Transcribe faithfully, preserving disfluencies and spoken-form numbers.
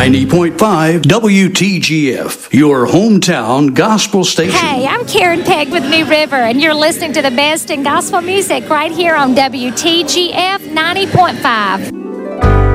ninety point five W T G F, your hometown gospel station. Hey, I'm Karen Pegg with New River, and you're listening to the best in gospel music right here on W T G F ninety point five.